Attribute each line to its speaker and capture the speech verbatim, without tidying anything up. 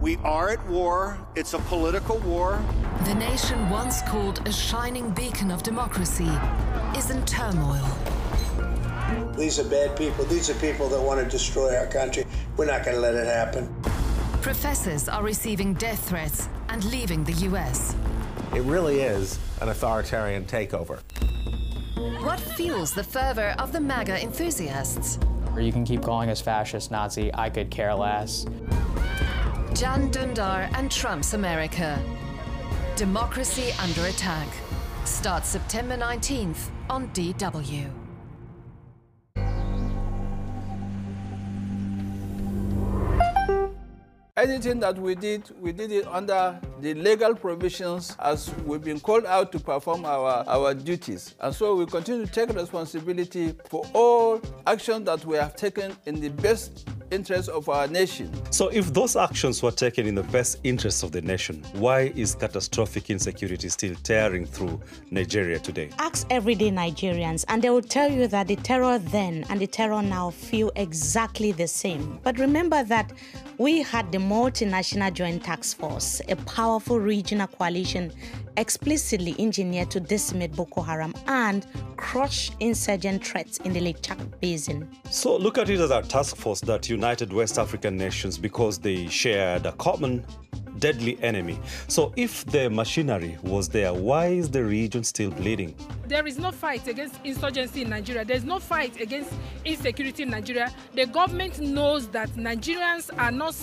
Speaker 1: We are at war. It's a political war.
Speaker 2: The nation once called a shining beacon of democracy is in turmoil.
Speaker 3: These are bad people. These are people that want to destroy our country. We're not going to let it happen.
Speaker 2: Professors are receiving death threats and leaving the U S.
Speaker 4: It really is an authoritarian takeover.
Speaker 2: What fuels the fervor of the MAGA enthusiasts?
Speaker 5: You can keep calling us fascist, Nazi, I could care less.
Speaker 2: Jan Dundar and Trump's America. Democracy Under Attack. Starts September nineteenth on D W.
Speaker 6: Anything that we did, we did it under the legal provisions as we've been called out to perform our, our duties. And so we continue to take responsibility for all actions that we have taken in the best interest of our nation.
Speaker 7: So if those actions were taken in the best interest of the nation, why is catastrophic insecurity still tearing through Nigeria today?
Speaker 8: Ask everyday Nigerians and they will tell you that the terror then and the terror now feel exactly the same. But remember that we had the Multinational Joint Task Force, a powerful regional coalition explicitly engineered to decimate Boko Haram and crush insurgent threats in the Lake Chad Basin.
Speaker 7: So look at it as a task force that united West African nations because they shared a common deadly enemy. So if the machinery was there, why is the region still bleeding?
Speaker 9: There is no fight against insurgency in Nigeria. There is no fight against insecurity in Nigeria. The government knows that Nigerians are not